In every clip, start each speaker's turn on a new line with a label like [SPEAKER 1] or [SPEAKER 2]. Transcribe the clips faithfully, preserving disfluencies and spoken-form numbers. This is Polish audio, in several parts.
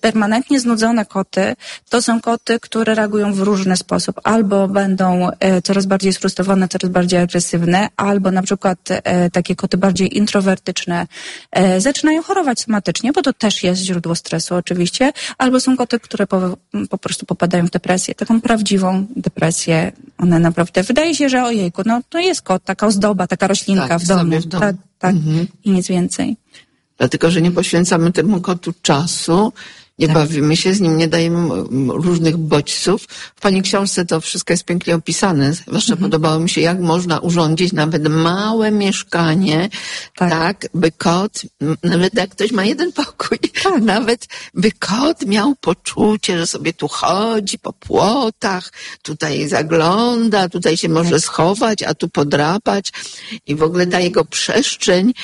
[SPEAKER 1] permanentnie znudzone koty to są koty, które reagują w różny sposób. Albo będą e, coraz bardziej sfrustrowane, coraz bardziej agresywne, albo na przykład e, takie koty bardziej introwertyczne e, zaczynają chorować somatycznie, bo to też jest źródło stresu oczywiście, albo są koty, które po, po prostu popadają w depresję, taką prawdziwą depresję. One naprawdę, wydaje się, że ojejku, no to jest kot, taka ozdoba, taka roślinka
[SPEAKER 2] tak,
[SPEAKER 1] w domu.
[SPEAKER 2] w domu.
[SPEAKER 1] Tak, tak. Mhm. I nic więcej.
[SPEAKER 2] Dlatego, że nie poświęcamy temu kotu czasu, nie tak. bawimy się z nim, nie dajemy różnych bodźców. W pani książce to wszystko jest pięknie opisane. Zwłaszcza mhm. podobało mi się, jak można urządzić nawet małe mieszkanie, tak, tak by kot, nawet jak ktoś ma jeden pokój, tak. nawet by kot miał poczucie, że sobie tu chodzi po płotach, tutaj zagląda, tutaj się może schować, a tu podrapać. I w ogóle ta jego przestrzeń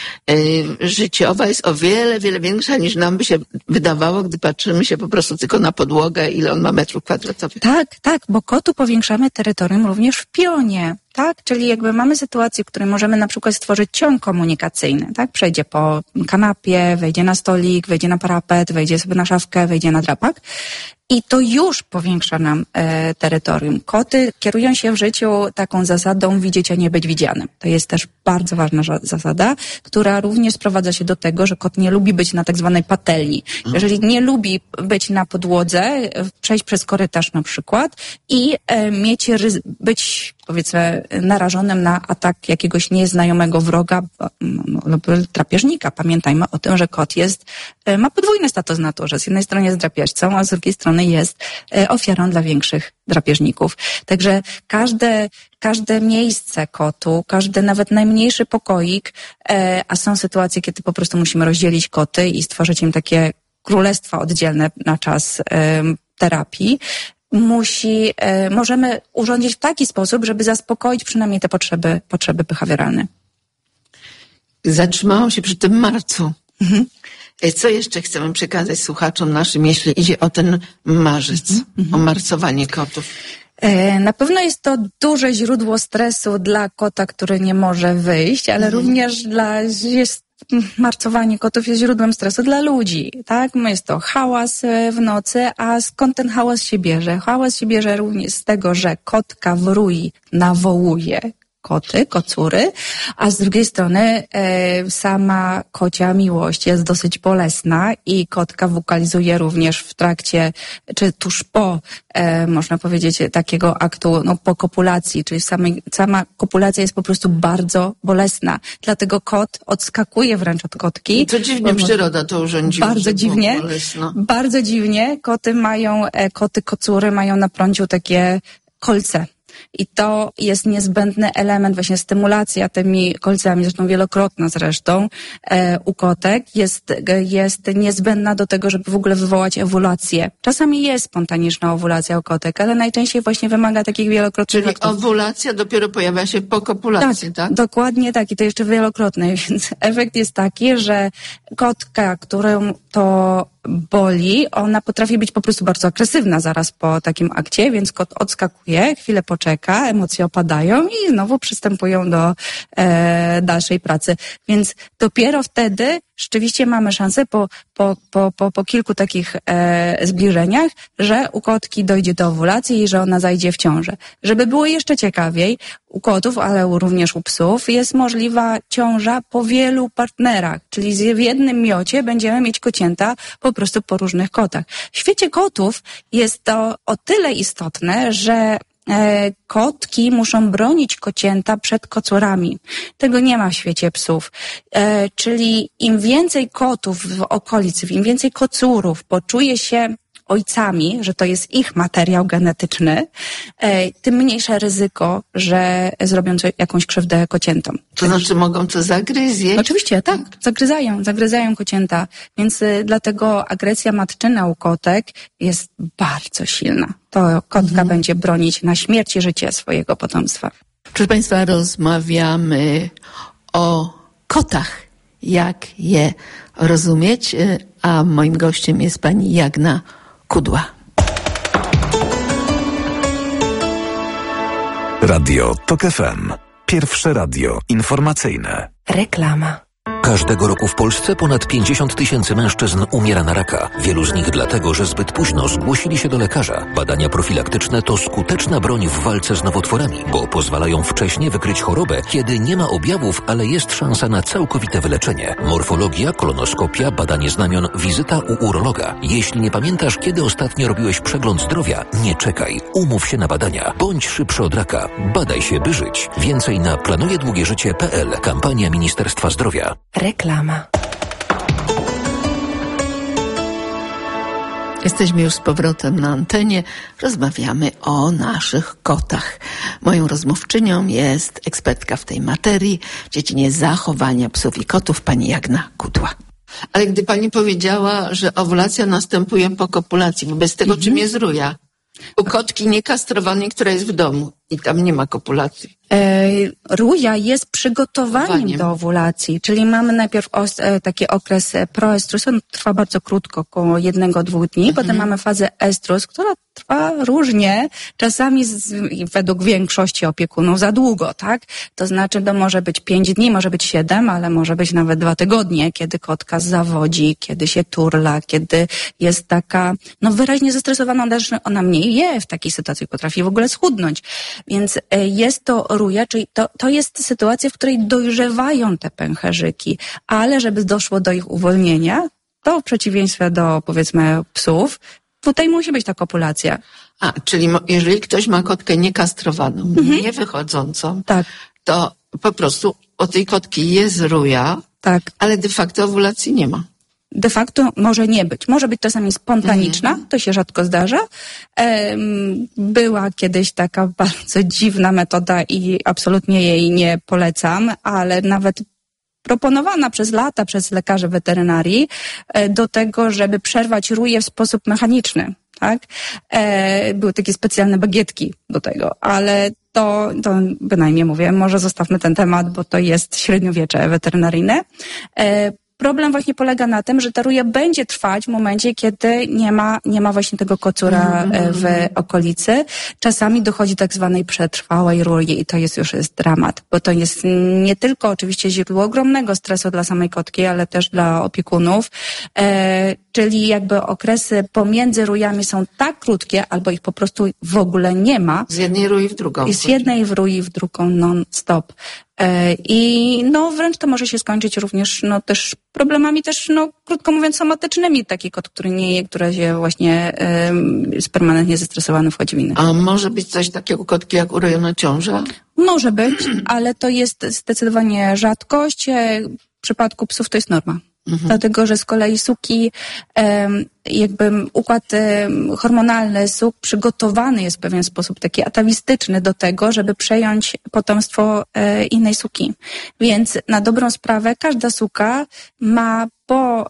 [SPEAKER 2] y, życiowa jest o wiele, wiele większa, niż nam by się wydawało, gdy patrzymy się po prostu tylko na podłogę, ile on ma metrów kwadratowych.
[SPEAKER 1] Tak, tak, bo kotu powiększamy terytorium również w pionie. Tak, czyli jakby mamy sytuację, w której możemy na przykład stworzyć ciąg komunikacyjny, tak? Przejdzie po kanapie, wejdzie na stolik, wejdzie na parapet, wejdzie sobie na szafkę, wejdzie na drapak. I to już powiększa nam e, terytorium. Koty kierują się w życiu taką zasadą widzieć, a nie być widzianym. To jest też bardzo ważna zasada, która również sprowadza się do tego, że kot nie lubi być na tak zwanej patelni. Jeżeli nie lubi być na podłodze, przejść przez korytarz na przykład i e, mieć, ryzy- być powiedzmy narażonym na atak jakiegoś nieznajomego wroga lub drapieżnika. Pamiętajmy o tym, że kot jest, ma podwójny status w naturze. Z jednej strony jest drapieżcą, a z drugiej strony jest ofiarą dla większych drapieżników. Także każde, każde miejsce kotu, każdy nawet najmniejszy pokoik, a są sytuacje, kiedy po prostu musimy rozdzielić koty i stworzyć im takie królestwa oddzielne na czas terapii, musi, e, możemy urządzić w taki sposób, żeby zaspokoić przynajmniej te potrzeby, potrzeby behawioralne.
[SPEAKER 2] Zatrzymałam się przy tym marcu. Mhm. Co jeszcze chcemy przekazać słuchaczom naszym, jeśli idzie o ten marzec, mhm. o marcowanie kotów?
[SPEAKER 1] E, na pewno jest to duże źródło stresu dla kota, który nie może wyjść, ale mhm. również dla, jest marcowanie kotów jest źródłem stresu dla ludzi, tak? Jest to hałas w nocy, a skąd ten hałas się bierze? Hałas się bierze również z tego, że kotka w rui nawołuje koty, kocury, a z drugiej strony e, sama kocia miłość jest dosyć bolesna i kotka wokalizuje również w trakcie, czy tuż po, e, można powiedzieć, takiego aktu, no po kopulacji, czyli samej, sama kopulacja jest po prostu bardzo bolesna. Dlatego kot odskakuje wręcz od kotki.
[SPEAKER 2] To dziwnie przyroda to urządziła.
[SPEAKER 1] Bardzo dziwnie, bardzo dziwnie. Koty mają, e, koty kocury mają na prąciu takie kolce. I to jest niezbędny element, właśnie stymulacja tymi kolcami, zresztą wielokrotna zresztą e, u kotek, jest, jest niezbędna do tego, żeby w ogóle wywołać owulację. Czasami jest spontaniczna owulacja u kotek, ale najczęściej właśnie wymaga takich wielokrotnych
[SPEAKER 2] Czyli aktów. Owulacja dopiero pojawia się po kopulacji, tak? Tak,
[SPEAKER 1] dokładnie tak i to jeszcze wielokrotny, więc efekt jest taki, że kotka, którą to boli, ona potrafi być po prostu bardzo agresywna zaraz po takim akcie, więc kot odskakuje, chwilę poczeka, emocje opadają i znowu przystępują do e, dalszej pracy. Więc dopiero wtedy rzeczywiście mamy szansę po, po, po, po, po kilku takich e, zbliżeniach, że u kotki dojdzie do owulacji i że ona zajdzie w ciążę. Żeby było jeszcze ciekawiej, u kotów, ale również u psów jest możliwa ciąża po wielu partnerach, czyli w jednym miocie będziemy mieć kocięta po prostu po różnych kotach. W świecie kotów jest to o tyle istotne, że E, kotki muszą bronić kocięta przed kocurami. Tego nie ma w świecie psów. E, czyli im więcej kotów w okolicy, im więcej kocurów poczuje się ojcami, że to jest ich materiał genetyczny, e, tym mniejsze ryzyko, że zrobią coś, jakąś krzywdę kociętom.
[SPEAKER 2] To znaczy mogą to zagryźć?
[SPEAKER 1] Oczywiście, tak. Zagryzają, zagryzają kocięta. Więc y, dlatego agresja matczyna u kotek jest bardzo silna. To kotka mhm. będzie bronić na śmierć i życie swojego potomstwa.
[SPEAKER 2] Proszę Państwa, rozmawiamy o kotach. Jak je rozumieć? A moim gościem jest pani Jagna Kudła.
[SPEAKER 3] Radio Tok F M. Pierwsze radio informacyjne.
[SPEAKER 4] Reklama.
[SPEAKER 3] Każdego roku w Polsce ponad pięćdziesiąt tysięcy mężczyzn umiera na raka. Wielu z nich dlatego, że zbyt późno zgłosili się do lekarza. Badania profilaktyczne to skuteczna broń w walce z nowotworami, bo pozwalają wcześnie wykryć chorobę, kiedy nie ma objawów, ale jest szansa na całkowite wyleczenie. Morfologia, kolonoskopia, badanie znamion, wizyta u urologa. Jeśli nie pamiętasz, kiedy ostatnio robiłeś przegląd zdrowia, nie czekaj. Umów się na badania. Bądź szybszy od raka. Badaj się, by żyć. Więcej na planujedługieżycie kropka p l. Kampania Ministerstwa Zdrowia.
[SPEAKER 4] Reklama.
[SPEAKER 2] Jesteśmy już z powrotem na antenie. Rozmawiamy o naszych kotach. Moją rozmówczynią jest ekspertka w tej materii w dziedzinie zachowania psów i kotów, pani Jagna Kudła. Ale gdy pani powiedziała, że owulacja następuje po kopulacji, wobec tego mhm. czym jest ruja? U kotki niekastrowanej, która jest w domu i tam nie ma kopulacji.
[SPEAKER 1] E, ruja jest przygotowaniem do owulacji, czyli mamy najpierw os, e, taki okres proestrus, on trwa bardzo krótko, około jednego, dwóch dni, mhm. potem mamy fazę estrus, która trwa różnie, czasami z, według większości opiekunów za długo, tak? To znaczy, to może być pięć dni, może być siedem, ale może być nawet dwa tygodnie, kiedy kotka zawodzi, kiedy się turla, kiedy jest taka, no wyraźnie zestresowana, też ona mniej je w takiej sytuacji, potrafi w ogóle schudnąć. Więc e, jest to ruja, czyli to, to jest sytuacja, w której dojrzewają te pęcherzyki, ale żeby doszło do ich uwolnienia, to w przeciwieństwie do, powiedzmy, psów, tutaj musi być ta kopulacja.
[SPEAKER 2] A, czyli mo- jeżeli ktoś ma kotkę niekastrowaną, mhm. nie wychodzącą, tak. to po prostu o tej kotki jest ruja, tak. ale de facto owulacji nie ma.
[SPEAKER 1] De facto może nie być. Może być czasami spontaniczna, mm. to się rzadko zdarza. Była kiedyś taka bardzo dziwna metoda i absolutnie jej nie polecam, ale nawet proponowana przez lata przez lekarzy weterynarii do tego, żeby przerwać ruję w sposób mechaniczny. Tak? Były takie specjalne bagietki do tego, ale to, to bynajmniej mówię, może zostawmy ten temat, bo to jest średniowiecze weterynaryjne. Problem właśnie polega na tym, że ta ruja będzie trwać w momencie, kiedy nie ma, nie ma właśnie tego kocura mm-hmm. w okolicy. Czasami dochodzi do tak zwanej przetrwałej rui i to jest już jest dramat, bo to jest nie tylko oczywiście źródło ogromnego stresu dla samej kotki, ale też dla opiekunów. E, czyli jakby okresy pomiędzy rujami są tak krótkie, albo ich po prostu w ogóle nie ma.
[SPEAKER 2] Z jednej rui w drugą.
[SPEAKER 1] Z jednej w rui w drugą non-stop. I no wręcz to może się skończyć również no też problemami też, no krótko mówiąc, somatycznymi. Taki kot, który nie je, który się właśnie y, jest permanentnie zestresowany, wchodzi w inne.
[SPEAKER 2] A może być coś takiego u kotki jak urojona ciąża?
[SPEAKER 1] Może być, ale to jest zdecydowanie rzadkość. W przypadku psów to jest norma. Mhm. Dlatego, że z kolei suki, jakby układ hormonalny suk przygotowany jest w pewien sposób taki atawistyczny do tego, żeby przejąć potomstwo innej suki. Więc na dobrą sprawę każda suka ma po,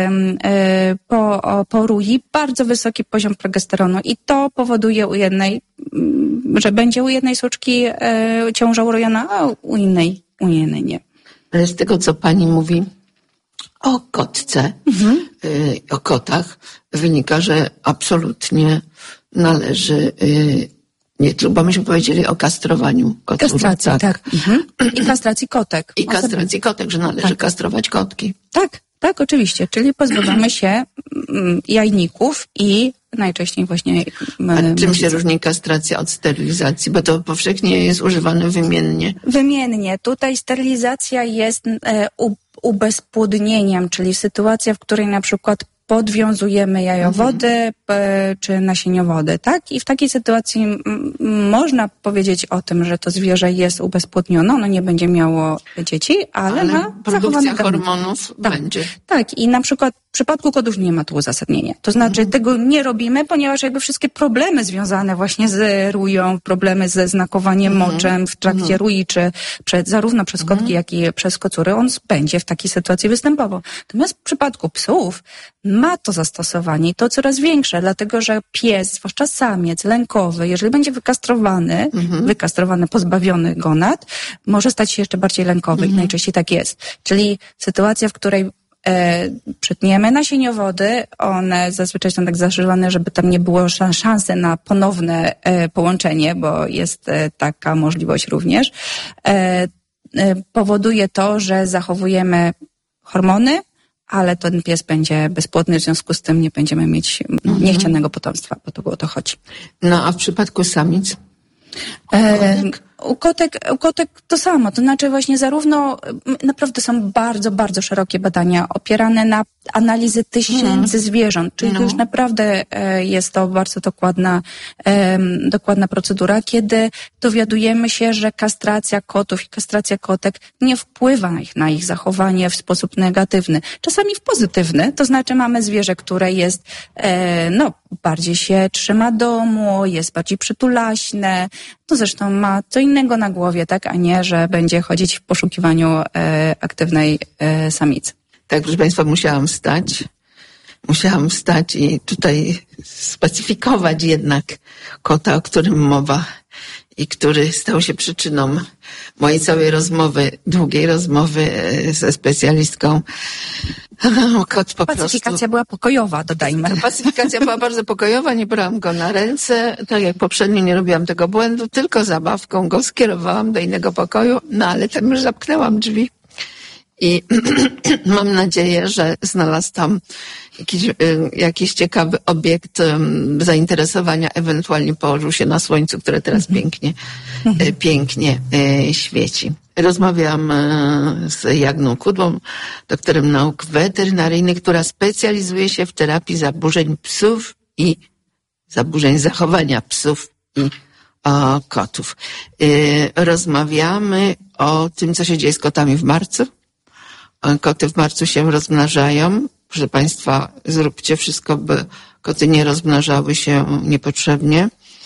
[SPEAKER 1] po, po rui bardzo wysoki poziom progesteronu i to powoduje u jednej, że będzie u jednej suczki ciąża urojona, a u innej, u innej nie.
[SPEAKER 2] Ale z tego, co pani mówi o kotce, mhm. y, o kotach, wynika, że absolutnie należy, y, nie tylko myśmy powiedzieli o kastrowaniu kotów.
[SPEAKER 1] Kastracji, tak. tak. Mhm. I kastracji kotek.
[SPEAKER 2] I kastracji kotek, że należy tak. kastrować kotki.
[SPEAKER 1] Tak, tak, oczywiście. Czyli pozbywamy się mm, jajników i najczęściej właśnie...
[SPEAKER 2] A czym się różni kastracja od sterylizacji? Bo to powszechnie jest używane wymiennie.
[SPEAKER 1] Wymiennie. Tutaj sterylizacja jest e, u, ubezpłodnieniem, czyli sytuacja, w której na przykład podwiązujemy jajowody mhm. p, czy nasieniowody, tak? I w takiej sytuacji m, można powiedzieć o tym, że to zwierzę jest ubezpłodnione, ono nie będzie miało dzieci, ale, ale ma
[SPEAKER 2] produkcja hormonów tak, będzie.
[SPEAKER 1] Tak, i na przykład w przypadku kotów nie ma tu uzasadnienia. To znaczy mhm. tego nie robimy, ponieważ jakby wszystkie problemy związane właśnie z rują, problemy ze znakowaniem mhm. moczem w trakcie mhm. rui, czy przed, zarówno przez kotki, mhm. jak i przez kocury, on będzie w takiej sytuacji występował. Natomiast w przypadku psów ma to zastosowanie i to coraz większe, dlatego że pies, zwłaszcza samiec, lękowy, jeżeli będzie wykastrowany, mhm. wykastrowany, pozbawiony gonad, może stać się jeszcze bardziej lękowy mhm. i najczęściej tak jest. Czyli sytuacja, w której E, przytniemy nasieniowody, one zazwyczaj są tak zaszywane, żeby tam nie było szansy na ponowne e, połączenie, bo jest e, taka możliwość również. E, e, powoduje to, że zachowujemy hormony, ale ten pies będzie bezpłodny, w związku z tym nie będziemy mieć mhm. niechcianego potomstwa, bo to o to chodzi.
[SPEAKER 2] No a w przypadku samic?
[SPEAKER 1] E, u, kotek, u kotek to samo, to znaczy właśnie zarówno, naprawdę są bardzo, bardzo szerokie badania opierane na analizy tysięcy hmm. zwierząt, czyli
[SPEAKER 2] no.
[SPEAKER 1] to już naprawdę e, jest to bardzo dokładna, e, dokładna procedura, kiedy dowiadujemy się, że kastracja kotów i kastracja kotek nie wpływa na ich, na ich zachowanie w sposób negatywny, czasami w pozytywny, to znaczy mamy zwierzę, które jest e, no, bardziej się trzyma domu, jest bardziej przytulaśne, to zresztą ma co innego na głowie, tak, a nie, że będzie chodzić w poszukiwaniu e, aktywnej e, samicy.
[SPEAKER 2] Tak, proszę Państwa, musiałam wstać. Musiałam wstać i tutaj specyfikować jednak kota, o którym mowa i który stał się przyczyną mojej całej rozmowy, długiej rozmowy ze specjalistką. Kot po
[SPEAKER 1] Pacyfikacja
[SPEAKER 2] prostu...
[SPEAKER 1] była pokojowa, dodajmy.
[SPEAKER 2] Pacyfikacja była bardzo pokojowa, nie brałam go na ręce, tak jak poprzednio nie robiłam tego błędu, tylko zabawką go skierowałam do innego pokoju, no ale tam już zamknęłam drzwi. I mam nadzieję, że znalazł tam jakiś, jakiś ciekawy obiekt zainteresowania, ewentualnie położył się na słońcu, które teraz mhm. pięknie, mhm. pięknie świeci. Rozmawiam z Jagną Kudłą, doktorem nauk weterynaryjnych, która specjalizuje się w terapii zaburzeń psów i zaburzeń zachowania psów i o, kotów. Rozmawiamy o tym, co się dzieje z kotami w marcu. Koty w marcu się rozmnażają. Proszę Państwa, zróbcie wszystko, by koty nie rozmnażały się niepotrzebnie,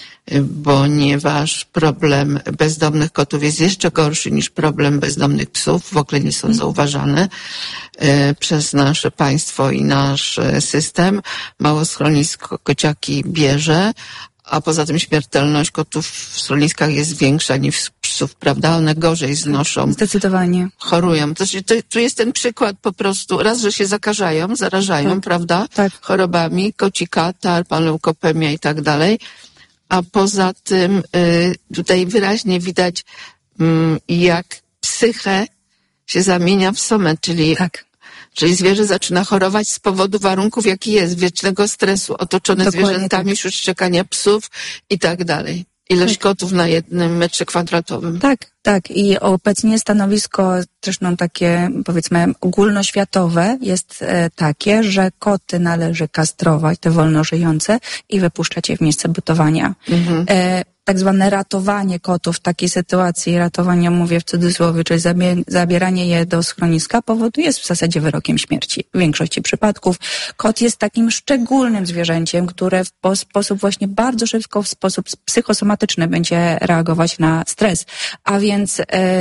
[SPEAKER 2] ponieważ problem bezdomnych kotów jest jeszcze gorszy niż problem bezdomnych psów. W ogóle nie są zauważane przez nasze państwo i nasz system. Mało schronisk kociaki bierze, a poza tym śmiertelność kotów w schroniskach jest większa niż psów, prawda? One gorzej znoszą.
[SPEAKER 1] Zdecydowanie.
[SPEAKER 2] Chorują. To, to, tu jest ten przykład po prostu, raz, że się zakażają, zarażają,
[SPEAKER 1] tak.
[SPEAKER 2] prawda?
[SPEAKER 1] Tak.
[SPEAKER 2] Chorobami, koci katar, panleukopemia i tak dalej. A poza tym y, tutaj wyraźnie widać, y, jak psychę się zamienia w somet, czyli
[SPEAKER 1] tak.
[SPEAKER 2] Czyli zwierzę zaczyna chorować z powodu warunków, jaki jest, wiecznego stresu, otoczone Dokładnie zwierzętami, tak. szczekania psów i tak dalej. Ilość tak. kotów na jednym metrze kwadratowym.
[SPEAKER 1] Tak, tak. I obecnie stanowisko, zresztą takie, powiedzmy, ogólnoświatowe jest e, takie, że koty należy kastrować, te wolno żyjące, i wypuszczać je w miejsce bytowania. Mhm. E, tak zwane ratowanie kotów w takiej sytuacji, ratowanie mówię w cudzysłowie, czyli zabieranie je do schroniska, powoduje w zasadzie wyrokiem śmierci. W większości przypadków kot jest takim szczególnym zwierzęciem, które w sposób właśnie bardzo szybko, w sposób psychosomatyczny będzie reagować na stres, a więc y,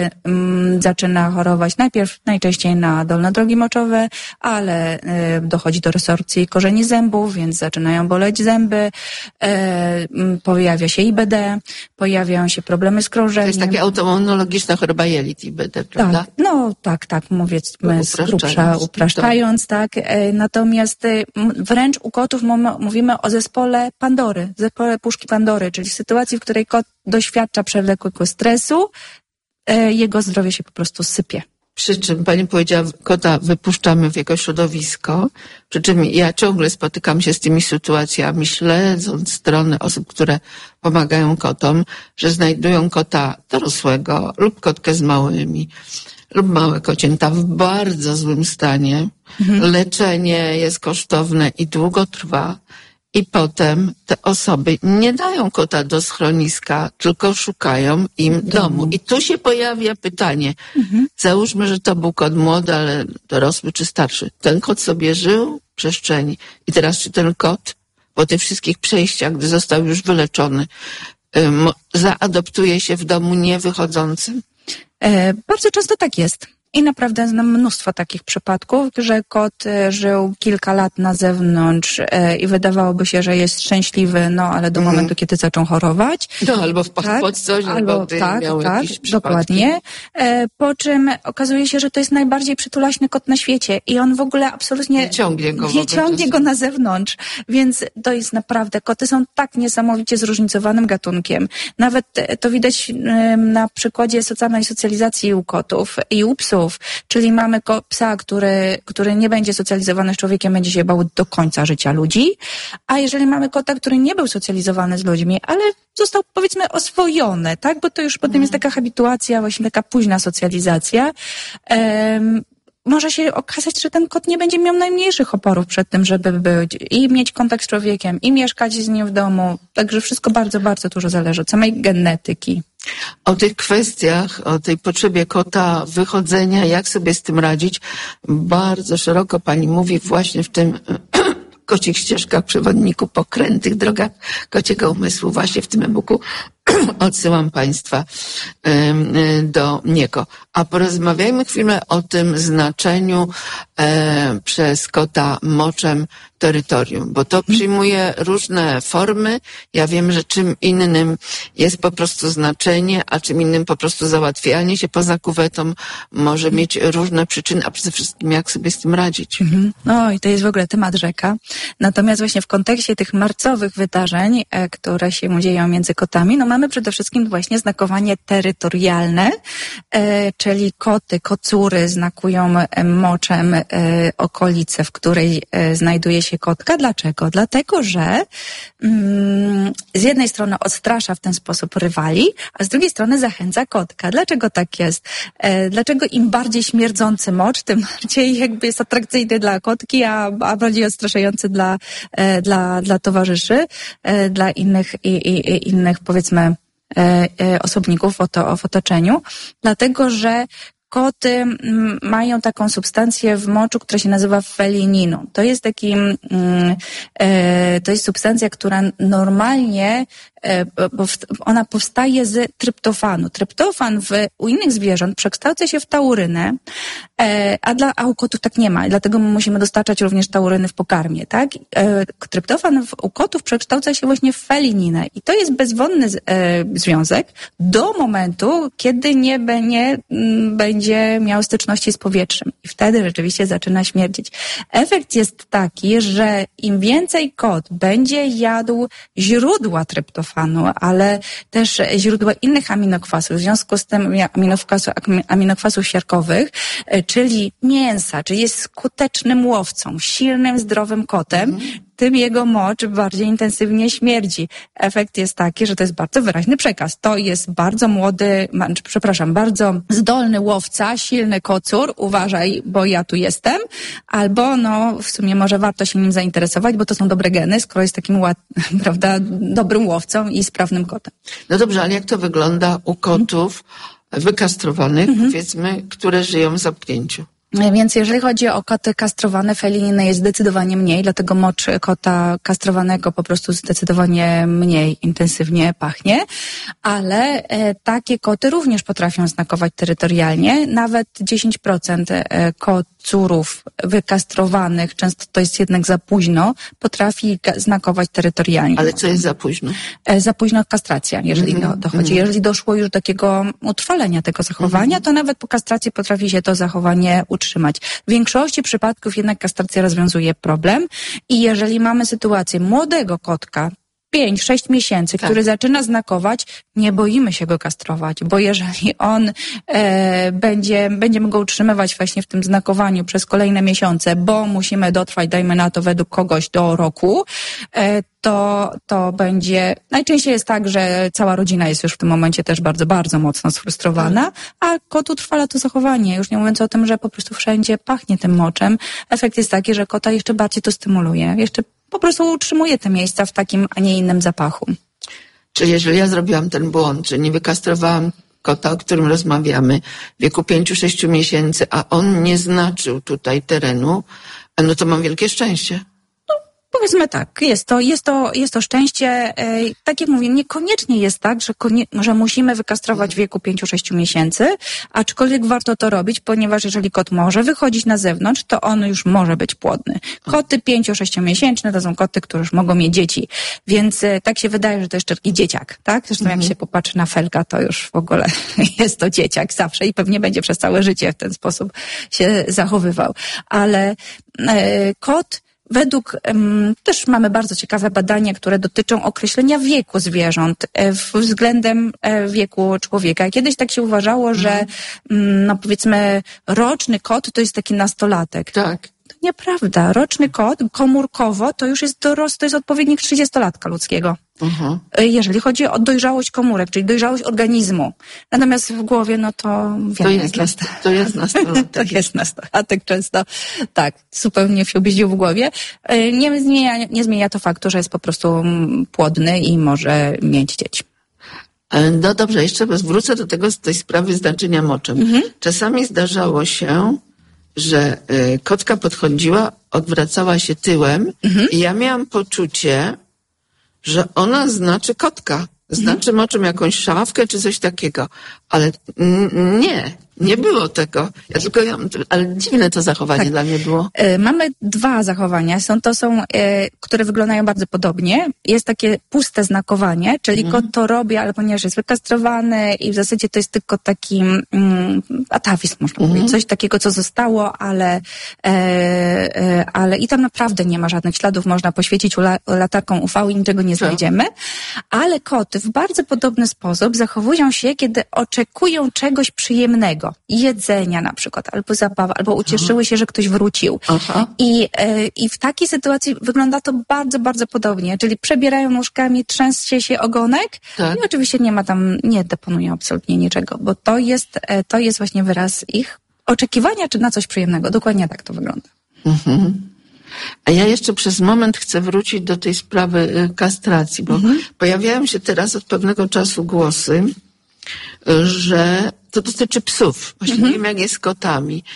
[SPEAKER 1] y, zaczyna chorować najpierw najczęściej na dolne drogi moczowe, ale y, dochodzi do resorpcji korzeni zębów, więc zaczynają boleć zęby, y, y, pojawia się I B D, pojawiają się problemy z krążeniem.
[SPEAKER 2] To jest taka autoimmunologiczna choroba jelit I B D, prawda?
[SPEAKER 1] Tak, no tak, tak, mówię z grubsza, upraszczając, tak. Natomiast wręcz u kotów mówimy o zespole Pandory, zespole puszki Pandory, czyli sytuacji, w której kot doświadcza przewlekłego stresu, jego zdrowie się po prostu sypie.
[SPEAKER 2] Przy czym pani powiedziała, kota wypuszczamy w jego środowisko, przy czym ja ciągle spotykam się z tymi sytuacjami, śledząc strony osób, które pomagają kotom, że znajdują kota dorosłego lub kotkę z małymi lub małe kocięta w bardzo złym stanie. Mhm. Leczenie jest kosztowne i długo trwa. I potem te osoby nie dają kota do schroniska, tylko szukają im domu. I tu się pojawia pytanie. Mhm. Załóżmy, że to był kot młody, ale dorosły czy starszy. Ten kot sobie żył w przestrzeni. I teraz czy ten kot po tych wszystkich przejściach, gdy został już wyleczony, um, zaadoptuje się w domu niewychodzącym?
[SPEAKER 1] E, bardzo często tak jest. I naprawdę znam mnóstwo takich przypadków, że kot żył kilka lat na zewnątrz e, i wydawałoby się, że jest szczęśliwy, no ale do mm. momentu, kiedy zaczął chorować.
[SPEAKER 2] No, albo wpadł tak, pod coś, albo, albo tak, miał tak, jakieś przypadki.
[SPEAKER 1] Dokładnie. E, po czym okazuje się, że to jest najbardziej przytulaśny kot na świecie i on w ogóle absolutnie
[SPEAKER 2] nie ciągnie go,
[SPEAKER 1] nie ciągnie go na zewnątrz. Więc to jest naprawdę, koty są tak niesamowicie zróżnicowanym gatunkiem. Nawet to widać e, na przykładzie samej socjalizacji u kotów i u psów. psów, czyli mamy ko- psa, który, który nie będzie socjalizowany z człowiekiem, będzie się bał do końca życia ludzi, a jeżeli mamy kota, który nie był socjalizowany z ludźmi, ale został, powiedzmy, oswojony, tak, bo to już potem jest taka habituacja, właśnie taka późna socjalizacja, um, może się okazać, że ten kot nie będzie miał najmniejszych oporów przed tym, żeby być i mieć kontakt z człowiekiem, i mieszkać z nim w domu. Także wszystko bardzo, bardzo dużo zależy od samej genetyki.
[SPEAKER 2] O tych kwestiach, o tej potrzebie kota wychodzenia, jak sobie z tym radzić, bardzo szeroko pani mówi właśnie w tym kocich ścieżkach, przewodniku, pokrętych drogach kociego umysłu. Właśnie w tym e-booku odsyłam państwa do niego. A porozmawiajmy chwilę o tym znaczeniu e, przez kota moczem terytorium, bo to przyjmuje różne formy. Ja wiem, że czym innym jest po prostu znaczenie, a czym innym po prostu załatwianie się poza kuwetą może mieć różne przyczyny, a przede wszystkim jak sobie z tym radzić.
[SPEAKER 1] Mhm. No i to jest w ogóle temat rzeka. Natomiast właśnie w kontekście tych marcowych wydarzeń, e, które się dzieją między kotami, no mamy przede wszystkim właśnie znakowanie terytorialne, e, czyli koty, kocury znakują e, moczem e, okolicę, w której e, znajduje się kotka. Dlaczego? Dlatego, że mm, z jednej strony odstrasza w ten sposób rywali, a z drugiej strony zachęca kotka. Dlaczego tak jest? E, dlaczego im bardziej śmierdzący mocz, tym bardziej jakby jest atrakcyjny dla kotki, a, a bardziej odstraszający dla, e, dla, dla towarzyszy, e, dla innych, i, i, i innych powiedzmy e, e, osobników w, oto, w otoczeniu. Dlatego, że koty m, mają taką substancję w moczu, która się nazywa felininu. To jest taki, m, e, to jest substancja, która normalnie, e, bo w, ona powstaje z tryptofanu. Tryptofan w, u innych zwierząt przekształca się w taurynę, e, a, dla, a u kotów tak nie ma. Dlatego my musimy dostarczać również tauryny w pokarmie, tak? E, tryptofan w, u kotów przekształca się właśnie w felininę. I to jest bezwonny z, e, związek do momentu, kiedy nie, be, nie m, będzie będzie miał styczności z powietrzem i wtedy rzeczywiście zaczyna śmierdzieć. Efekt jest taki, że im więcej kot będzie jadł źródła tryptofanu, ale też źródła innych aminokwasów, w związku z tym aminokwasów, aminokwasów siarkowych, czyli mięsa, czyli jest skutecznym łowcą, silnym, zdrowym kotem, mm. tym jego mocz bardziej intensywnie śmierdzi. Efekt jest taki, że to jest bardzo wyraźny przekaz. To jest bardzo młody, przepraszam, bardzo zdolny łowca, silny kocur, uważaj, bo ja tu jestem, albo no w sumie może warto się nim zainteresować, bo to są dobre geny, skoro jest takim ład, prawda, dobrym łowcą i sprawnym kotem.
[SPEAKER 2] No dobrze, ale jak to wygląda u kotów hmm. wykastrowanych, hmm. powiedzmy, które żyją w zamknięciu?
[SPEAKER 1] Więc jeżeli chodzi o koty kastrowane, felininy jest zdecydowanie mniej, dlatego mocz kota kastrowanego po prostu zdecydowanie mniej intensywnie pachnie, ale e, takie koty również potrafią znakować terytorialnie. Nawet dziesięć procent kocurów wykastrowanych, często to jest jednak za późno, potrafi znakować terytorialnie.
[SPEAKER 2] Ale co jest za późno?
[SPEAKER 1] E, za późno kastracja, jeżeli mm-hmm. dochodzi. Mm-hmm. Jeżeli doszło już do takiego utrwalenia tego zachowania, mm-hmm. to nawet po kastracji potrafi się to zachowanie utrzymać. Trzymać. W większości przypadków jednak kastracja rozwiązuje problem i jeżeli mamy sytuację młodego kotka, pięć, sześć miesięcy, tak. który zaczyna znakować, nie boimy się go kastrować, bo jeżeli on e, będzie, będziemy go utrzymywać właśnie w tym znakowaniu przez kolejne miesiące, bo musimy dotrwać, dajmy na to według kogoś do roku, e, to, to będzie, najczęściej jest tak, że cała rodzina jest już w tym momencie też bardzo, bardzo mocno sfrustrowana, a kot utrwala to zachowanie, już nie mówiąc o tym, że po prostu wszędzie pachnie tym moczem. Efekt jest taki, że kota jeszcze bardziej to stymuluje, jeszcze po prostu utrzymuje te miejsca w takim, a nie innym zapachu.
[SPEAKER 2] Czyli jeżeli ja zrobiłam ten błąd, że nie wykastrowałam kota, o którym rozmawiamy, w wieku pięciu, sześciu miesięcy, a on nie znaczył tutaj terenu, no to mam wielkie szczęście.
[SPEAKER 1] Powiedzmy tak, jest to, jest to, jest to szczęście. E, tak jak mówię, niekoniecznie jest tak, że, konie, że musimy wykastrować w wieku pięciu, sześciu miesięcy, aczkolwiek warto to robić, ponieważ jeżeli kot może wychodzić na zewnątrz, to on już może być płodny. Koty pięciu, sześciomiesięczne to są koty, które już mogą mieć dzieci, więc e, tak się wydaje, że to jeszcze i dzieciak, tak? Zresztą mhm. jak się popatrzy na Felka, to już w ogóle jest to dzieciak zawsze i pewnie będzie przez całe życie w ten sposób się zachowywał. Ale e, kot według, um, też mamy bardzo ciekawe badania, które dotyczą określenia wieku zwierząt e, względem e, wieku człowieka. Kiedyś tak się uważało, że mm, no powiedzmy roczny kot to jest taki nastolatek.
[SPEAKER 2] Tak.
[SPEAKER 1] To nieprawda. Roczny kot komórkowo to już jest doros, to jest odpowiednik trzydziestolatka ludzkiego.
[SPEAKER 2] Uh-huh.
[SPEAKER 1] Jeżeli chodzi o dojrzałość komórek, czyli dojrzałość organizmu. Natomiast w głowie, no to
[SPEAKER 2] To jest, nast- to jest nastolatek.
[SPEAKER 1] To jest nastolatek często. Tak, zupełnie się ubieździł w głowie. Nie zmienia, nie zmienia to faktu, że jest po prostu płodny i może mieć dzieci.
[SPEAKER 2] No dobrze, jeszcze wrócę do tego, z tej sprawy znaczenia moczem. Mhm. Czasami zdarzało się, że y, kotka podchodziła, odwracała się tyłem mhm. i ja miałam poczucie, że ona znaczy kotka. Znaczy mhm. moczem jakąś szafkę czy coś takiego. Ale n- nie, nie było tego. Ja tylko, ja, ale dziwne to zachowanie tak. dla mnie było.
[SPEAKER 1] Y, mamy dwa zachowania. Są to są, y, które wyglądają bardzo podobnie. Jest takie puste znakowanie, czyli mhm. kot to robi, ale ponieważ jest wykastrowany i w zasadzie to jest tylko taki mm, atawizm, można mhm. powiedzieć. Coś takiego, co zostało, ale, e, e, ale i tam naprawdę nie ma żadnych śladów. Można poświecić la, latarką U V i niczego nie znajdziemy. Ale koty w bardzo podobny sposób zachowują się, kiedy oczekują czegoś przyjemnego. Jedzenia na przykład, albo zabawy, albo ucieszyły się, że ktoś wrócił. Aha. I, e, I w takiej sytuacji wygląda to bardzo, bardzo podobnie. Czyli przebierają nóżkami, trzęsie się ogonek tak. i oczywiście nie ma tam, nie deponują absolutnie niczego, bo to jest, e, to jest właśnie wyraz ich oczekiwania czy na coś przyjemnego. Dokładnie tak to wygląda.
[SPEAKER 2] Mhm. A ja jeszcze przez moment chcę wrócić do tej sprawy kastracji, bo mhm. pojawiają się teraz od pewnego czasu głosy, że to dotyczy psów. Właśnie mhm. nie wiem, jak jest z kotami,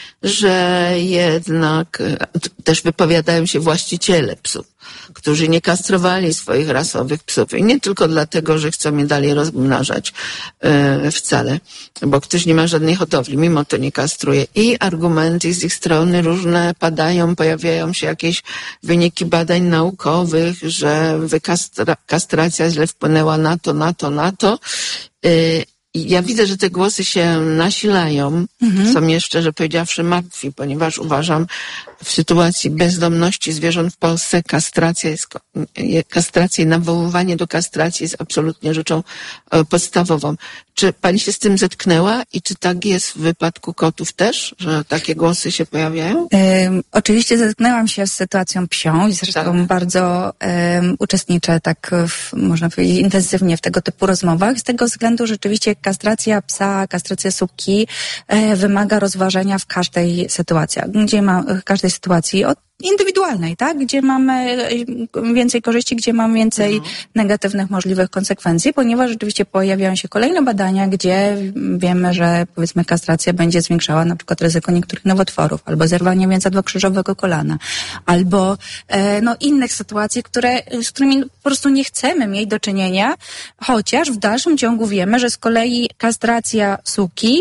[SPEAKER 2] że jednak też wypowiadają się właściciele psów, którzy nie kastrowali swoich rasowych psów. I nie tylko dlatego, że chcą je dalej rozmnażać yy, wcale, bo ktoś nie ma żadnej hodowli, mimo to nie kastruje. I argumenty z ich strony różne padają, pojawiają się jakieś wyniki badań naukowych, że wykastra- kastracja źle wpłynęła na to, na to, na to. Yy, Ja widzę, że te głosy się nasilają, mhm. co mnie szczerze powiedziawszy martwi, ponieważ uważam, w sytuacji bezdomności zwierząt w Polsce kastracja jest, kastracja i nawoływanie do kastracji jest absolutnie rzeczą podstawową. Czy pani się z tym zetknęła i czy tak jest w wypadku kotów też, że takie głosy się pojawiają?
[SPEAKER 1] Um, oczywiście zetknęłam się z sytuacją psią i zresztą tak. bardzo um, uczestniczę tak, w, można powiedzieć, intensywnie w tego typu rozmowach. Z tego względu rzeczywiście kastracja psa, kastracja suki e, wymaga rozważenia w każdej sytuacji, gdzie ma, w każdej sytuacji od indywidualnej, tak? Gdzie mamy więcej korzyści, gdzie mamy więcej mhm. negatywnych możliwych konsekwencji, ponieważ rzeczywiście pojawiają się kolejne badania, gdzie wiemy, że powiedzmy kastracja będzie zwiększała na przykład ryzyko niektórych nowotworów, albo zerwanie więza dwukrzyżowego kolana, albo e, no innych sytuacji, które, z którymi po prostu nie chcemy mieć do czynienia, chociaż w dalszym ciągu wiemy, że z kolei kastracja suki,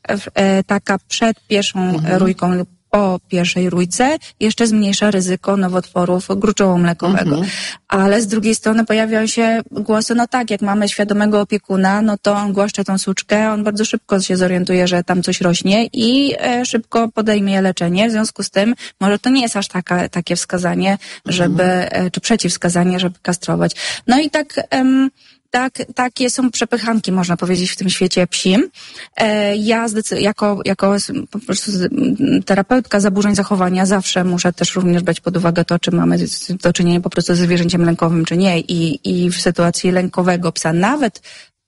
[SPEAKER 1] e, taka przed pierwszą mhm. rójką lub po pierwszej rójce jeszcze zmniejsza ryzyko nowotworów gruczołomlekowego. Mhm. Ale z drugiej strony pojawiają się głosy, no tak, jak mamy świadomego opiekuna, no to on głaszcze tą suczkę, on bardzo szybko się zorientuje, że tam coś rośnie i e, szybko podejmie leczenie. W związku z tym może to nie jest aż taka, takie wskazanie, żeby, mhm. e, czy przeciwwskazanie, żeby kastrować. No i tak... Em, Tak, takie są przepychanki, można powiedzieć, w tym świecie psim. E, ja zdecy- jako, jako po prostu terapeutka zaburzeń zachowania zawsze muszę też również brać pod uwagę to, czy mamy do czynienia po prostu ze zwierzęciem lękowym, czy nie. I, i w sytuacji lękowego psa, nawet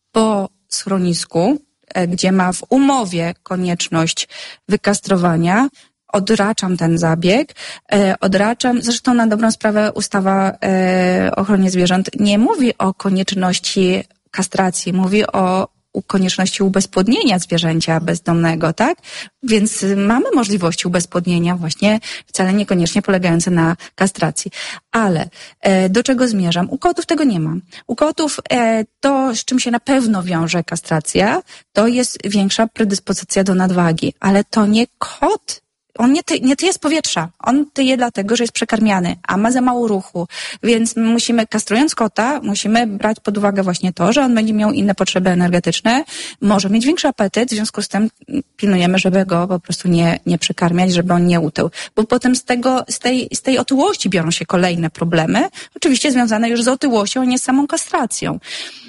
[SPEAKER 1] po schronisku, e, gdzie ma w umowie konieczność wykastrowania, odraczam ten zabieg, e, odraczam, zresztą na dobrą sprawę ustawa e, o ochronie zwierząt nie mówi o konieczności kastracji, mówi o konieczności ubezpłodnienia zwierzęcia bezdomnego, tak? Więc mamy możliwości ubezpłodnienia właśnie wcale niekoniecznie polegające na kastracji. Ale e, do czego zmierzam? U kotów tego nie ma. U kotów e, to, z czym się na pewno wiąże kastracja, to jest większa predyspozycja do nadwagi, ale to nie kot on nie, ty, nie tyje z powietrza. On tyje dlatego, że jest przekarmiany, a ma za mało ruchu. Więc musimy, kastrując kota, musimy brać pod uwagę właśnie to, że on będzie miał inne potrzeby energetyczne, może mieć większy apetyt, w związku z tym pilnujemy, żeby go po prostu nie, nie przekarmiać, żeby on nie utył. Bo potem z tego, z tej, z tej otyłości biorą się kolejne problemy, oczywiście związane już z otyłością, a nie z samą kastracją.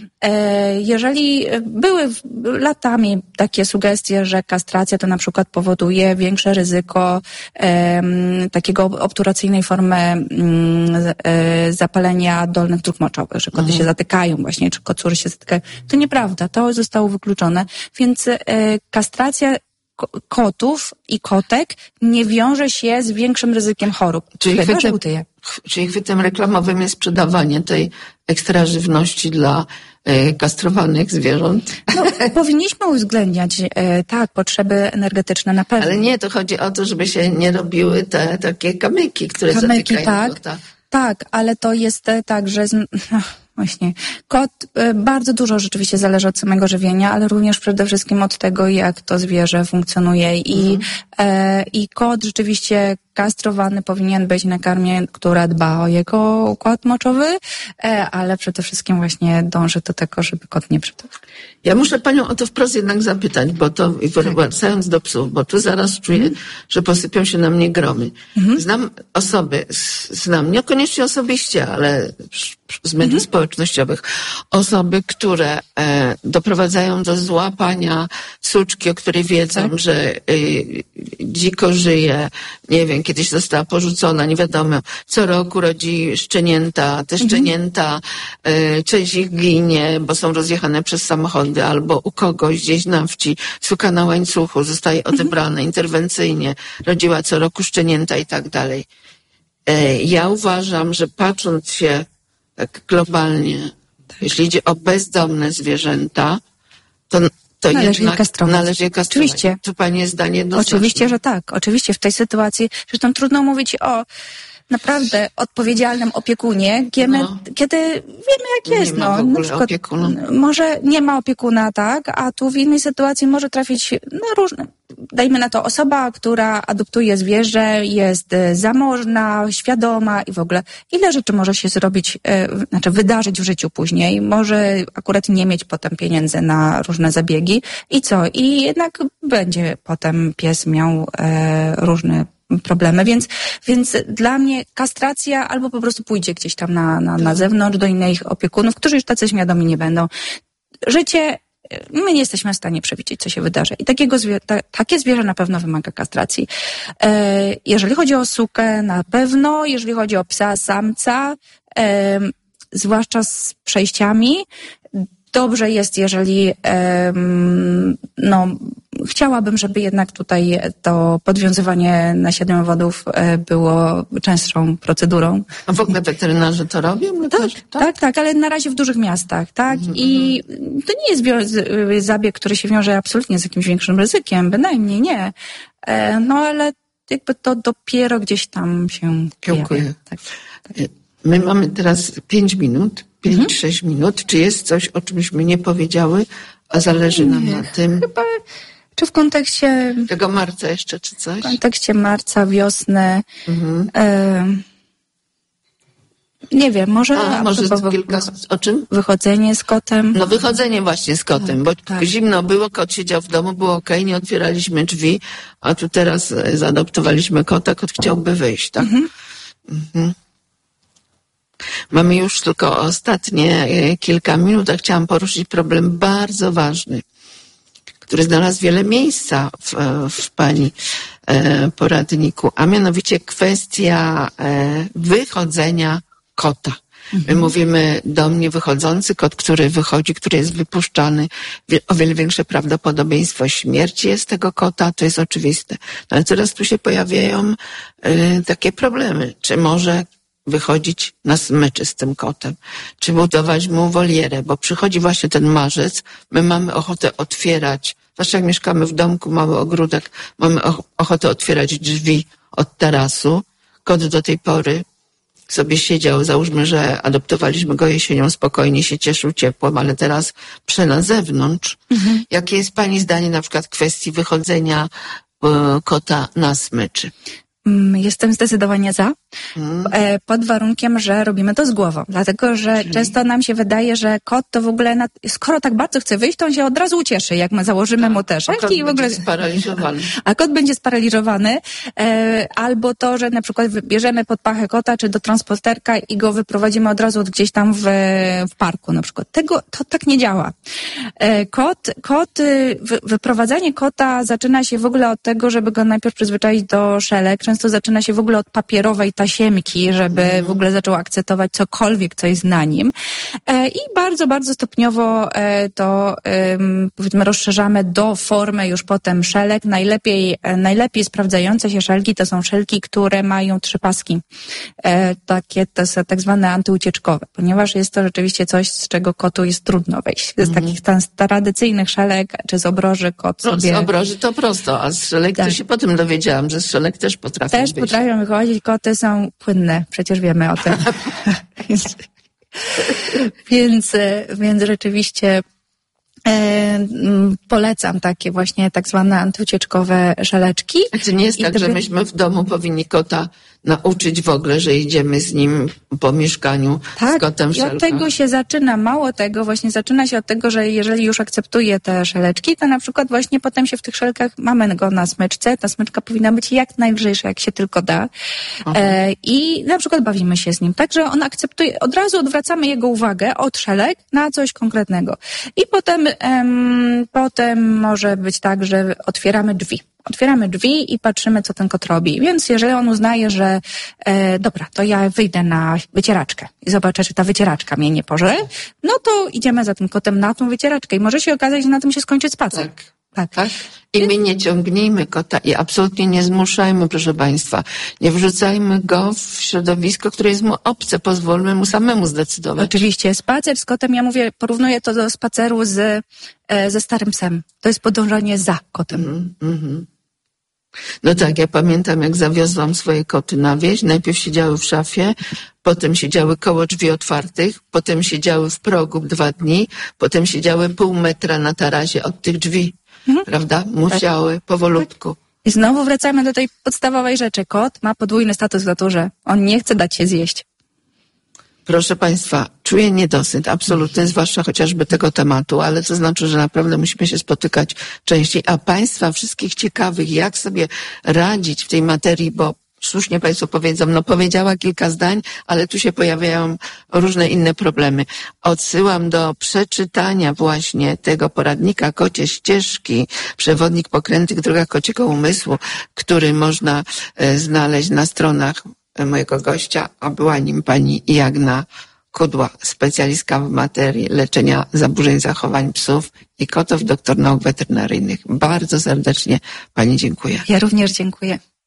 [SPEAKER 1] Jeżeli były latami takie sugestie, że kastracja to na przykład powoduje większe ryzyko um, takiego obturacyjnej formy um, zapalenia dolnych dróg moczowych, że koty mhm. się zatykają właśnie, czy kocury się zatykają. To nieprawda, to zostało wykluczone. Więc e, kastracja kotów i kotek nie wiąże się z większym ryzykiem chorób.
[SPEAKER 2] Czyli
[SPEAKER 1] Chyba,
[SPEAKER 2] chwytem, czyli chwytem reklamowym jest sprzedawanie tej ekstra żywności dla e, kastrowanych zwierząt.
[SPEAKER 1] No, powinniśmy uwzględniać e, tak, potrzeby energetyczne na pewno.
[SPEAKER 2] Ale nie, to chodzi o to, żeby się nie robiły te takie kamyki, które
[SPEAKER 1] kamyki,
[SPEAKER 2] zatykają
[SPEAKER 1] tak,
[SPEAKER 2] kota.
[SPEAKER 1] Tak, ale to jest tak, że z, no, właśnie kot e, bardzo dużo rzeczywiście zależy od samego żywienia, ale również przede wszystkim od tego, jak to zwierzę funkcjonuje i, mhm. e, i kot rzeczywiście kastrowany powinien być na karmie, która dba o jego układ moczowy, e, ale przede wszystkim właśnie dąży do tego, żeby kot nie przytył.
[SPEAKER 2] Ja muszę panią o to wprost jednak zapytać, bo to wracając do psów, bo tu zaraz czuję, mhm. że posypią się na mnie gromy. Mhm. Znam osoby, znam niekoniecznie osobiście, ale z mediów mhm. społecznościowych, osoby, które e, doprowadzają do złapania suczki, o której wiedzą, tak. że y, dziko żyje, nie wiem, kiedyś została porzucona, nie wiadomo, co roku rodzi szczenięta, te szczenięta, y, część ich ginie, bo są rozjechane przez samochody, albo u kogoś gdzieś na wsi, suka na łańcuchu, zostaje odebrane interwencyjnie, rodziła co roku szczenięta i tak dalej. E, ja uważam, że patrząc się tak globalnie, tak. jeśli idzie o bezdomne zwierzęta, to, to
[SPEAKER 1] należy
[SPEAKER 2] jednak
[SPEAKER 1] je kastrować.
[SPEAKER 2] należy je kastrować.
[SPEAKER 1] Oczywiście.
[SPEAKER 2] Tu pani zdanie jednoznaczne.
[SPEAKER 1] Oczywiście, że tak. Oczywiście w tej sytuacji, zresztą trudno mówić o naprawdę odpowiedzialnym opiekunie, kiedy, no. kiedy wiemy jak jest.
[SPEAKER 2] Nie ma
[SPEAKER 1] no,
[SPEAKER 2] w ogóle
[SPEAKER 1] na przykład,
[SPEAKER 2] opiekuna.
[SPEAKER 1] Może nie ma opiekuna, tak, a tu w innej sytuacji może trafić na różne, dajmy na to, osoba, która adoptuje zwierzę, jest zamożna, świadoma i w ogóle ile rzeczy może się zrobić, e, znaczy wydarzyć w życiu później, może akurat nie mieć potem pieniędzy na różne zabiegi i co? I jednak będzie potem pies miał e, różne problemy, więc, więc dla mnie kastracja albo po prostu pójdzie gdzieś tam na, na, na zewnątrz do innych opiekunów, którzy już tacy świadomi nie będą. Życie, my nie jesteśmy w stanie przewidzieć, co się wydarzy. I takiego zwie- ta, takie zwierzę na pewno wymaga kastracji. E, jeżeli chodzi o sukę, na pewno, jeżeli chodzi o psa, samca, e, zwłaszcza z przejściami, dobrze jest, jeżeli um, no, chciałabym, żeby jednak tutaj to podwiązywanie na siedem obwodów było częstszą procedurą.
[SPEAKER 2] A w ogóle weterynarze to robią?
[SPEAKER 1] Tak, tak, tak, tak, ale na razie w dużych miastach, tak? Mm-hmm. I to nie jest wio- zabieg, który się wiąże absolutnie z jakimś większym ryzykiem, bynajmniej nie. E, no ale jakby to dopiero gdzieś tam się
[SPEAKER 2] kiełkuje.
[SPEAKER 1] Tak, tak.
[SPEAKER 2] My mamy teraz pięć minut. Pięć, mhm. sześć minut. Czy jest coś, o czymśmy nie powiedziały, a zależy nam nie, na tym?
[SPEAKER 1] Chyba, czy w kontekście...
[SPEAKER 2] Tego marca jeszcze, czy coś?
[SPEAKER 1] W kontekście marca, wiosny. Mhm. E, nie wiem, może...
[SPEAKER 2] A, może wy, kilka, o czym?
[SPEAKER 1] Wychodzenie z kotem.
[SPEAKER 2] No wychodzenie właśnie z kotem, tak, bo tak. zimno było, kot siedział w domu, było okej, nie otwieraliśmy drzwi, a tu teraz zaadoptowaliśmy kota, kot chciałby wyjść, tak? Mhm. Mhm. Mamy już tylko ostatnie kilka minut, a chciałam poruszyć problem bardzo ważny, który znalazł wiele miejsca w, w pani e, poradniku, a mianowicie kwestia e, wychodzenia kota. Mhm. My mówimy do mnie wychodzący kot, który wychodzi, który jest wypuszczany, o wiele większe prawdopodobieństwo śmierci jest tego kota, to jest oczywiste. No ale coraz tu się pojawiają e, takie problemy. Czy może wychodzić na smyczy z tym kotem, czy budować mu wolierę, bo przychodzi właśnie ten marzec, my mamy ochotę otwierać, zwłaszcza jak mieszkamy w domku, mały ogródek, mamy ochotę otwierać drzwi od tarasu. Kot do tej pory sobie siedział, załóżmy, że adoptowaliśmy go jesienią, spokojnie się cieszył ciepłem, ale teraz prze na zewnątrz. Mhm. Jakie jest pani zdanie na przykład w kwestii wychodzenia kota na smyczy?
[SPEAKER 1] Jestem zdecydowanie za,
[SPEAKER 2] Hmm.
[SPEAKER 1] pod warunkiem, że robimy to z głową. Dlatego, że Czyli? często nam się wydaje, że kot to w ogóle, na, skoro tak bardzo chce wyjść, to on się od razu ucieszy, jak my założymy tak, mu te szelki i w ogóle...
[SPEAKER 2] będzie sparaliżowany.
[SPEAKER 1] A kot będzie sparaliżowany, e, albo to, że na przykład bierzemy pod pachę kota, czy do transporterka i go wyprowadzimy od razu gdzieś tam w, w parku na przykład. Tego, to tak nie działa. E, kot, kot, wy, wyprowadzanie kota zaczyna się w ogóle od tego, żeby go najpierw przyzwyczaić do szelek. Często zaczyna się w ogóle od papierowej tasiemki, żeby mm. w ogóle zaczął akceptować cokolwiek, co jest na nim. E, I bardzo, bardzo stopniowo e, to e, powiedzmy rozszerzamy do formy już potem szelek. Najlepiej, e, najlepiej sprawdzające się szelki to są szelki, które mają trzy paski. E, takie to są tak zwane antyucieczkowe, ponieważ jest to rzeczywiście coś, z czego kotu jest trudno wejść. Z mm. takich tam tradycyjnych szelek, czy z obroży kot
[SPEAKER 2] no,
[SPEAKER 1] sobie...
[SPEAKER 2] Z obroży to prosto, a z szelek tak. to się potem dowiedziałam, że z szelek też potrafią
[SPEAKER 1] Też
[SPEAKER 2] wyjść.
[SPEAKER 1] potrafią wychodzić, koty są płynne, przecież wiemy o tym. więc, więc, więc rzeczywiście e, polecam takie właśnie tak zwane antyucieczkowe szeleczki.
[SPEAKER 2] A to nie jest I tak, dopiero... że myśmy w domu powinni kota nauczyć w ogóle, że idziemy z nim po mieszkaniu
[SPEAKER 1] tak,
[SPEAKER 2] z kotem w
[SPEAKER 1] szelkach. I od tego się zaczyna. Mało tego, właśnie zaczyna się od tego, że jeżeli już akceptuje te szeleczki, to na przykład właśnie potem się w tych szelkach mamy go na smyczce. Ta smyczka powinna być jak najlżejsza, jak się tylko da. E, I na przykład bawimy się z nim. Także on akceptuje, od razu odwracamy jego uwagę od szelek na coś konkretnego. I potem, em, potem może być tak, że otwieramy drzwi. Otwieramy drzwi i patrzymy, co ten kot robi. Więc jeżeli on uznaje, że e, dobra, to ja wyjdę na wycieraczkę i zobaczę, czy ta wycieraczka mnie nie pożre, no to idziemy za tym kotem na tą wycieraczkę i może się okazać, że na tym się skończy spacer.
[SPEAKER 2] Tak. Tak. tak? I my nie ciągnijmy kota i absolutnie nie zmuszajmy, proszę Państwa. Nie wrzucajmy go w środowisko, które jest mu obce. Pozwólmy mu samemu zdecydować.
[SPEAKER 1] Oczywiście. Spacer z kotem, ja mówię, porównuję to do spaceru z, e, ze starym psem. To jest podążanie za kotem. Mm, mm.
[SPEAKER 2] No tak, ja pamiętam, jak zawiozłam swoje koty na wieś. Najpierw siedziały w szafie, potem siedziały koło drzwi otwartych, potem siedziały w progu dwa dni, potem siedziały pół metra na tarasie od tych drzwi. Mhm. Prawda? Musiały tak. powolutku.
[SPEAKER 1] I znowu wracamy do tej podstawowej rzeczy. Kot ma podwójny status w naturze. On nie chce dać się zjeść.
[SPEAKER 2] Proszę Państwa, czuję niedosyt, absolutny, zwłaszcza chociażby tego tematu, ale to znaczy, że naprawdę musimy się spotykać częściej. A Państwa wszystkich ciekawych, jak sobie radzić w tej materii, bo słusznie Państwo powiedzą, no powiedziała kilka zdań, ale tu się pojawiają różne inne problemy. Odsyłam do przeczytania właśnie tego poradnika Kocie Ścieżki, przewodnik po krętych drogach kociego umysłu, który można znaleźć na stronach mojego gościa, a była nim pani Jagna Kudła, specjalistka w materii leczenia zaburzeń zachowań psów i kotów, doktor nauk weterynaryjnych. Bardzo serdecznie pani dziękuję.
[SPEAKER 1] Ja również dziękuję.